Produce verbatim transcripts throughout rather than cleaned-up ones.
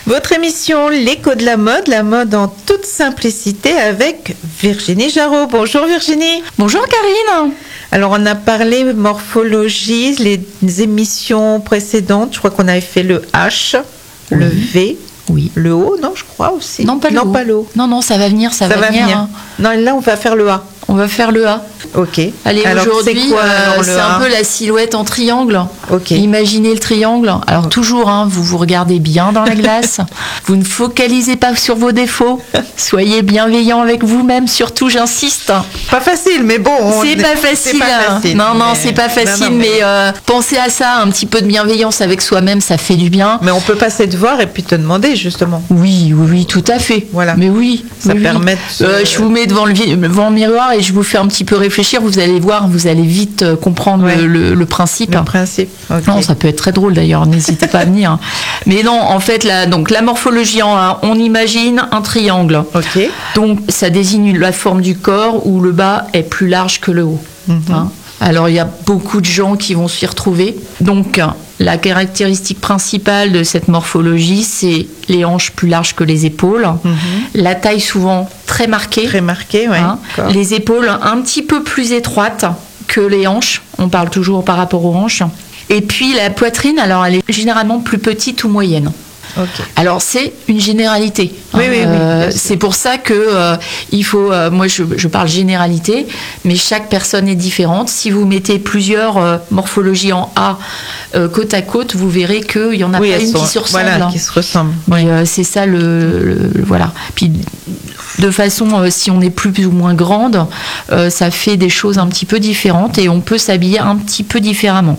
Votre émission L'écho de la mode, la mode en toute simplicité avec Virginie Jarreau. Bonjour Virginie. Bonjour Karine. Alors on a parlé morphologie, les émissions précédentes, je crois qu'on avait fait le H, oui. le V, oui. le O, non je crois aussi. Non pas le non, O. Pas le O. Non, non, ça va venir, ça, ça va, va venir. venir. Hein. Non, là on va faire le A. On va faire le A. Ok. Allez, alors, aujourd'hui, c'est, euh, c'est un peu la silhouette en triangle. Ok. Imaginez le triangle. Alors, okay. toujours, hein, vous vous regardez bien dans la glace. Vous ne focalisez pas sur vos défauts. Soyez bienveillant avec vous-même, surtout, j'insiste. Pas facile, mais bon. C'est, pas facile, c'est pas facile. Non, non, mais... c'est pas facile, non, non, mais, mais euh, pensez à ça. Un petit peu de bienveillance avec soi-même, ça fait du bien. Mais on peut passer te voir et puis te demander, justement. Oui, oui, oui, tout à fait. Voilà. Mais oui. Ça oui, permet oui. de... euh, Je vous mets devant le, devant le miroir et je vous fais un petit peu réfléchir. Vous allez voir, vous allez vite comprendre ouais. le, le, le principe. Le principe. Okay. Non, ça peut être très drôle d'ailleurs. N'hésitez pas à venir. Mais non, en fait, la, donc la morphologie en A, on imagine un triangle. Ok. Donc ça désigne la forme du corps où le bas est plus large que le haut. Mm-hmm. Hein. Alors il y a beaucoup de gens qui vont s'y retrouver. Donc la caractéristique principale de cette morphologie, c'est les hanches plus larges que les épaules, mm-hmm. la taille souvent très marquée, très marquée, ouais. Hein, les épaules un petit peu plus étroites que les hanches. On parle toujours par rapport aux hanches. Et puis la poitrine, alors elle est généralement plus petite ou moyenne. Okay. Alors c'est une généralité. Oui, oui, euh, oui, c'est pour ça que euh, il faut. Euh, moi, je, je parle généralité, mais chaque personne est différente. Si vous mettez plusieurs euh, morphologies en A euh, côte à côte, vous verrez qu'il y en a oui, pas une sont, qui se ressemble. Voilà, qui se ressemble. Oui, euh, c'est ça le, le, le voilà. Puis de façon, euh, si on est plus, plus ou moins grande, euh, ça fait des choses un petit peu différentes et on peut s'habiller un petit peu différemment.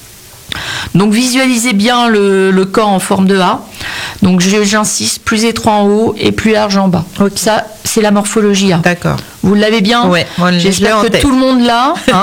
Donc visualisez bien le, le corps en forme de A. Donc je, j'insiste, plus étroit en haut et plus large en bas. Okay. Ça, c'est la morphologie A. D'accord. Vous l'avez bien ? Ouais, j'espère que tête. tout le monde l'a. Hein.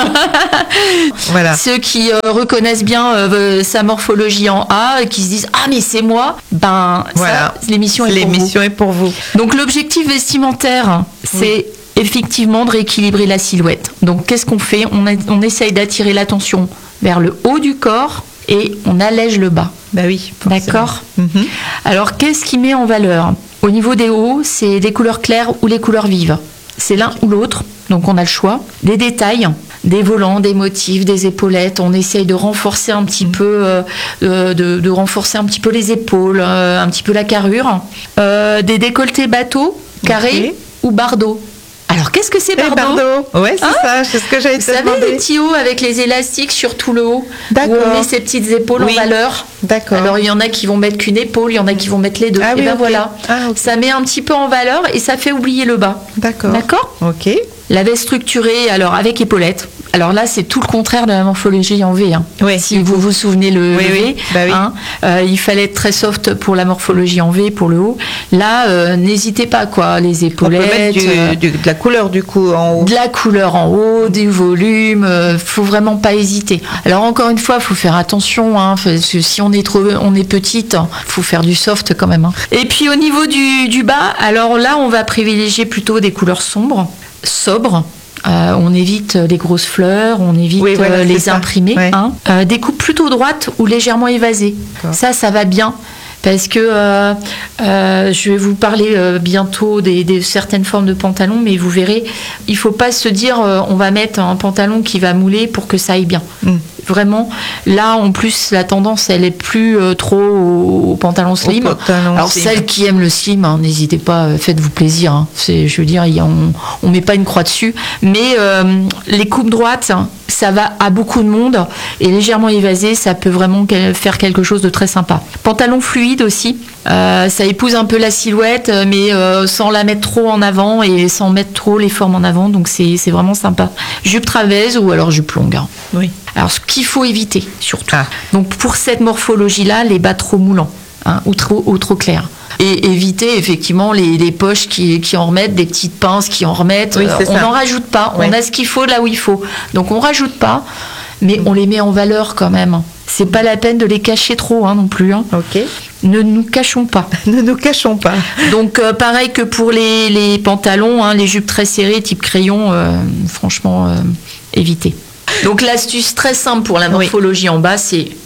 Voilà. Ceux qui euh, reconnaissent bien euh, sa morphologie en A et qui se disent « Ah, mais c'est moi !» Ben, voilà. ça, l'émission est l'émission pour vous. est pour vous. Donc l'objectif vestimentaire, c'est... Oui. effectivement de rééquilibrer la silhouette. Donc qu'est-ce qu'on fait ? on, a, on essaye d'attirer l'attention vers le haut du corps et on allège le bas. Bah oui. D'accord ? Mm-hmm. Alors qu'est-ce qui met en valeur ? Au niveau des hauts, c'est des couleurs claires ou les couleurs vives. C'est l'un ou l'autre, donc on a le choix. Des détails, des volants, des motifs, des épaulettes. On essaye de renforcer un petit mmh. peu, euh, de, de renforcer un petit peu les épaules, euh, un petit peu la carrure. Euh, des décolletés bateaux, carrés okay. ou bardeaux. Alors, qu'est-ce que c'est bardeau ? bardeau. Ouais, c'est hein ça, c'est ce que j'allais te demander. Vous savez, les petits hauts avec les élastiques sur tout le haut, D'accord. où on met ses petites épaules oui. en valeur. D'accord. Alors, il y en a qui vont mettre qu'une épaule, il y en a qui vont mettre les deux. Ah, et oui, ben okay. voilà, ah, okay. ça met un petit peu en valeur et ça fait oublier le bas. D'accord. D'accord ? Ok. La veste structurée, alors avec épaulettes. Alors là, c'est tout le contraire de la morphologie en V. Hein. Oui, si vous vous souvenez le, oui, le V, oui. Bah oui. Hein, euh, il fallait être très soft pour la morphologie en V, pour le haut. Là, euh, n'hésitez pas, quoi. Les épaulettes. On peut mettre du, euh, du, de la couleur du coup en haut. De la couleur en haut, du volume. Euh, faut vraiment pas hésiter. Alors encore une fois, faut faire attention. Hein, parce que si on est trop, on est petite, faut faire du soft quand même. Hein. Et puis au niveau du, du bas, alors là, on va privilégier plutôt des couleurs sombres, sobres. Euh, on évite les grosses fleurs, on évite oui, voilà, euh, les imprimés. Ouais. Hein. Euh, des coupes plutôt droites ou légèrement évasées. D'accord. Ça, ça va bien. Parce que euh, euh, je vais vous parler euh, bientôt des, des certaines formes de pantalons, mais vous verrez, il ne faut pas se dire euh, on va mettre un pantalon qui va mouler pour que ça aille bien. Mm. Vraiment, là en plus la tendance elle est plus euh, trop au, au pantalon slim. Au pantalon Alors slim. Celles qui aiment le slim, hein, n'hésitez pas, faites-vous plaisir. Hein. C'est, je veux dire, on ne met pas une croix dessus. Mais euh, les coupes droites, ça va à beaucoup de monde et légèrement évasé, ça peut vraiment faire quelque chose de très sympa. Pantalon fluide aussi, euh, ça épouse un peu la silhouette, mais euh, sans la mettre trop en avant et sans mettre trop les formes en avant, donc c'est, c'est vraiment sympa. Jupe travers ou alors jupe longue. Hein. Oui. Alors ce qu'il faut éviter surtout, ah. donc pour cette morphologie-là, les bas trop moulants hein, ou, trop, ou trop clairs. Et éviter effectivement les, les poches qui, qui en remettent, des petites pinces qui en remettent. Oui, on n'en rajoute pas, oui. On a ce qu'il faut là où il faut. Donc on rajoute pas, mais mmh. on les met en valeur quand même. C'est pas la peine de les cacher trop hein, non plus. Hein. Ok. Ne nous cachons pas. ne nous cachons pas. Donc euh, pareil que pour les, les pantalons, hein, les jupes très serrées type crayon, euh, franchement, euh, évitez. Donc l'astuce très simple pour la morphologie oui. en bas, c'est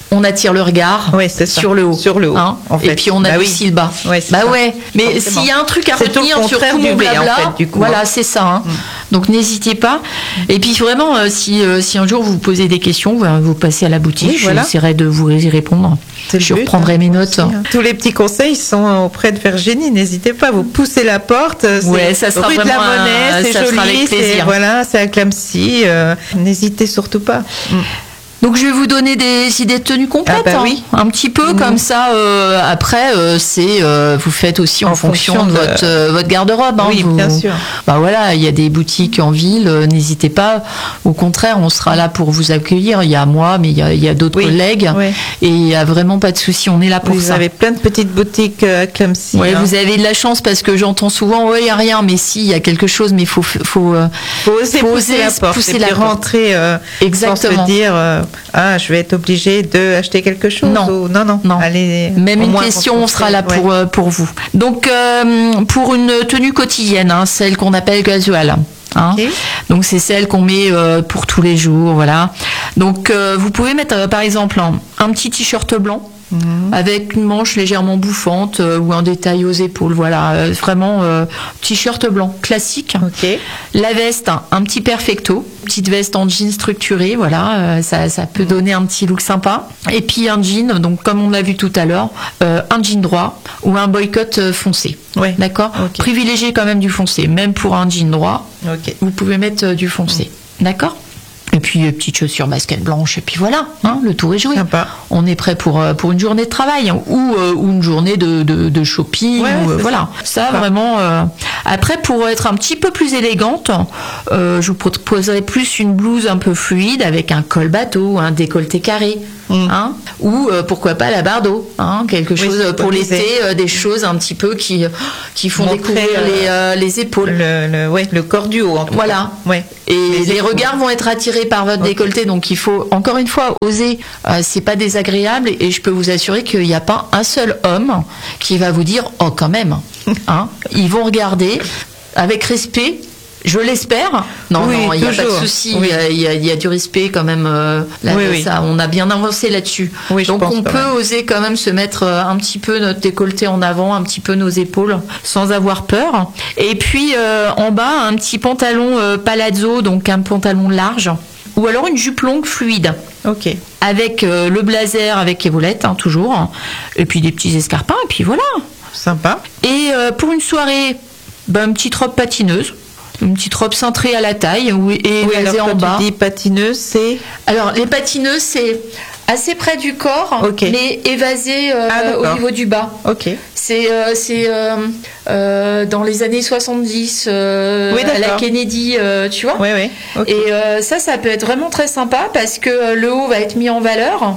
on attire le regard ouais, c'est ça. sur le haut. Sur le haut, hein, en fait. Et puis on bah adoucit oui. le bas. Ouais, bah ça. ouais. Mais Forcément. s'il y a un truc à c'est retenir tout sur tout du mon V, blabla, en fait, du coup, voilà, hein. c'est ça. Hein. Mm. Donc n'hésitez pas. Et puis vraiment, euh, si, euh, si un jour vous posez des questions, vous, vous passez à la boutique, oui, voilà. j'essaierai de vous y répondre. C'est Je but, reprendrai hein, mes notes. aussi, hein. Tous les petits conseils sont auprès de Virginie. N'hésitez pas, vous poussez la porte. C'est ouais, ça sera rue de la vraiment Monnaie, un- c'est ça sera joli, avec c'est plaisir. voilà, c'est à Clamecy. Euh, n'hésitez surtout pas. Mm. Donc je vais vous donner des idées de tenue complètes, Ah bah oui. hein, un petit peu Mmh. comme ça. Euh, après, euh, c'est euh, vous faites aussi en, En fonction, fonction de de- votre euh, votre garde-robe. Hein, Oui, vous- bien sûr. Bah voilà, il y a des boutiques en ville. euh, N'hésitez pas. Au contraire, on sera là pour vous accueillir. Il y a moi, mais il y a, il y a d'autres Oui. collègues. Oui. Et il y a vraiment pas de souci. On est là pour Vous ça. avez plein de petites boutiques euh, à Clamecy. Ouais, hein. vous avez de la chance parce que j'entends souvent, ouais, il y a rien, mais si, il y a quelque chose, mais il faut faut euh, faut oser faut pousser oser la porte pousser et la puis porte. rentrer euh, Exactement. sans se dire euh, ah je vais être obligée de acheter quelque chose Non. ou non non Non. allez Même au une moins question, on rencontrer, sera là ouais. pour, euh, pour vous. Donc, euh, pour une tenue quotidienne, hein, celle qu'on appelle casual. Hein. Ok. Donc, c'est celle qu'on met euh, pour tous les jours. Voilà. Donc, euh, vous pouvez mettre, euh, par exemple, un, un petit t-shirt blanc. Mhm. Avec une manche légèrement bouffante euh, ou un détail aux épaules. Voilà, euh, vraiment euh, t-shirt blanc classique. Ok. La veste, un, un petit perfecto, petite veste en jean structuré, voilà, euh, ça, ça peut donner un petit look sympa. Et puis un jean, donc comme on l'a vu tout à l'heure, euh, un jean droit ou un boycott euh, foncé. Ouais. D'accord. Ok. Privilégiez quand même du foncé, même pour un jean droit, Ok. vous pouvez mettre euh, du foncé. D'accord. Et puis euh, petites chaussures basket blanches et puis voilà, hein, le tour est joué. Sympa. On est prêt pour euh, pour une journée de travail hein, ou euh, ou une journée de de, de shopping. Ouais, ou, euh, c'est voilà, ça, Sympa. vraiment. euh, Après, pour être un petit peu plus élégante, euh, je vous proposerai plus une blouse un peu fluide avec un col bateau, un décolleté carré. Mm. Hein, ou euh, pourquoi pas la bardo, hein, quelque Oui, chose c'est pour bonne l'été, idée. euh, des choses un petit peu qui qui font Montrer, découvrir euh, les euh, les épaules. Le, le ouais le corps du haut en tout Voilà. cas. Ouais. Et Les les, épaules. regards vont être attirés par votre Ok. décolleté, donc il faut encore une fois oser. Euh, c'est pas désagréable et je peux vous assurer qu'il n'y a pas un seul homme qui va vous dire oh quand même. Hein. Ils vont regarder avec respect. Je l'espère. Non, Oui, non, il n'y a pas de toujours. souci. Oui. Il y a- il y, a- il y a du respect quand même. euh, là, Oui, oui. ça, on a bien avancé là-dessus. Oui, je Donc pense on quand peut même. oser quand même se mettre euh, un petit peu notre décolleté en avant, un petit peu nos épaules, sans avoir peur. Et puis euh, en bas, un petit pantalon euh, palazzo, donc un pantalon large, ou alors une jupe longue fluide. Ok. Avec euh, le blazer avec épaulette, hein, toujours, et puis des petits escarpins, et puis voilà. Sympa. Et euh, pour une soirée, ben, une petite robe patineuse, une petite robe cintrée à la taille ou- et Oui, alors évasée en quand bas. tu dis patineuse, c'est Alors les patineuses, c'est assez près du corps, Ok. mais évasé euh, Ah, au d'accord. niveau du bas. ok. C'est euh, c'est euh, euh, dans les années soixante-dix, euh, Oui, à la d'accord. Kennedy, euh, tu vois. Ouais ouais. Ok. Et euh, ça, ça peut être vraiment très sympa parce que euh, le haut va être mis en valeur.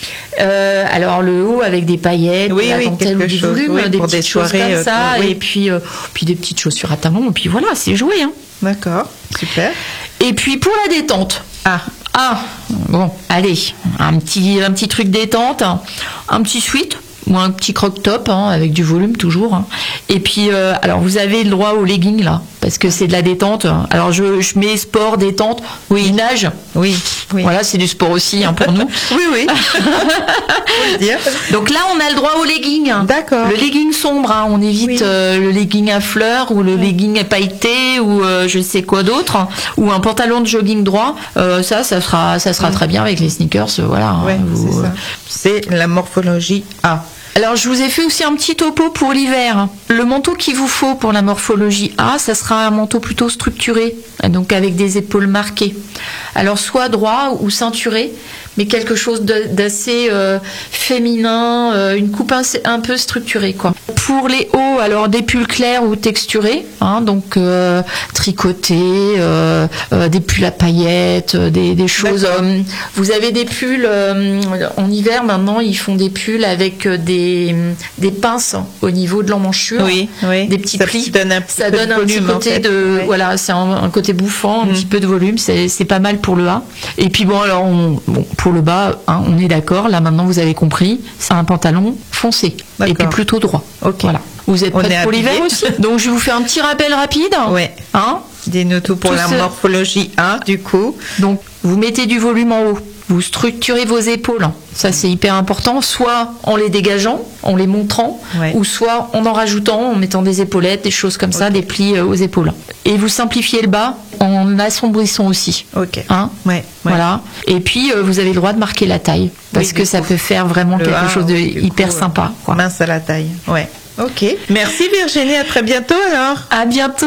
Euh, alors le haut avec des paillettes, Oui, de la oui, dentelle ou quelque du chose, volume, oui, des pour petites des choses soirées, comme euh, ça, oui. et puis euh, puis des petites chaussures à talons, et puis voilà, c'est joué. Hein. D'accord. Super. Et puis pour la détente. Ah. Ah, bon, allez, un petit, un petit truc détente, un petit sweat ou un petit croc-top hein, avec du volume toujours. Hein. Et puis, euh, alors vous avez le droit aux leggings là, parce que c'est de la détente. Alors je, je mets sport, détente, oui, nage. Oui. Oui. Voilà, c'est du sport aussi hein, pour nous. Oui oui. Faut le dire. Donc là, on a le droit aux leggings. D'accord. Le legging sombre, hein, on évite Oui. euh, le legging à fleurs ou le legging pailleté ou euh, je sais quoi d'autre, ou un pantalon de jogging droit. Euh, ça, ça sera, ça sera très bien avec les sneakers. euh, Voilà. hein, Ouais, vous- c'est ça. C'est la morphologie A. Alors, je vous ai fait aussi un petit topo pour l'hiver. Le manteau qu'il vous faut pour la morphologie A, ça sera un manteau plutôt structuré, donc avec des épaules marquées. Alors, soit droit ou ceinturé, mais quelque chose de- d'assez euh, féminin, euh, une coupe un, un peu structurée, quoi. Pour les hauts, alors des pulls clairs ou texturés, hein, donc euh, tricotés, euh, euh, des pulls à paillettes, euh, des, des choses. D'accord. euh, vous avez des pulls euh, en hiver maintenant, ils font des pulls avec euh, des, des pinces au niveau de l'emmanchure. Oui, oui. Des petits ça plis. Donne un petit Ça peu donne de un petit volume, en côté fait. de Ouais. voilà, c'est un, un côté bouffant, un Mm. petit peu de volume, c'est c'est pas mal pour le A. Et puis bon alors on, bon, pour le bas, hein, on est d'accord. Là maintenant vous avez compris, c'est un pantalon foncé et D'accord. puis plutôt droit. Ok. Voilà. Vous êtes On prêts est pour l'hiver habillés. aussi. Donc je vous fais un petit rappel rapide. Ouais. Hein. Dis-nous tout pour Tout la ce- morphologie A, du coup. Donc vous mettez du volume en haut. Vous structurez vos épaules. Ça, c'est hyper important. Soit en les dégageant, en les montrant, Ouais. ou soit en en rajoutant, en mettant des épaulettes, des choses comme ça, Ok. des plis euh, aux épaules. Et vous simplifiez le bas en assombrissant aussi. Ok. Hein Ouais, ouais. Voilà. Et puis, euh, vous avez le droit de marquer la taille. Parce Oui, que du ça coup. peut faire vraiment Le quelque A, chose de du hyper coup, euh, sympa. Quoi. Mince à la taille. Ouais. Ok. Merci Virginie. À très bientôt alors. À bientôt.